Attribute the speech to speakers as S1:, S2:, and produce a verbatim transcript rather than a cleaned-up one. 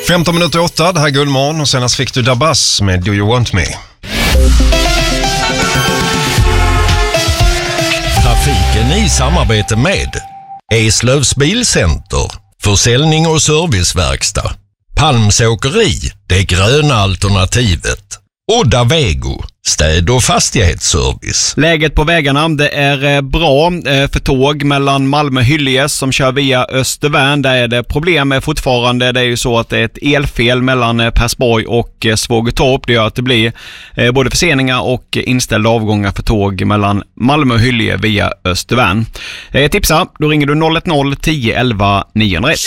S1: femton minuter åtta, det här är Gullmorgon och senast fick du Dabas med Do You Want Me.
S2: Trafiken i samarbete med Eslövs Bilcenter, försäljning och serviceverkstad, Palms Åkeri, det gröna alternativet, och Davego, städ- och fastighetsservice.
S3: Läget på vägarna, det är bra för tåg mellan Malmö och Hyllie som kör via Östervärn. Där är det problem fortfarande. Det är ju så att det är ett elfel mellan Persborg och Svågertorp. Det gör att det blir både förseningar och inställda avgångar för tåg mellan Malmö och Hyllie via Östervärn. Tipsa, då ringer du noll ett noll tio elva nio noll ett.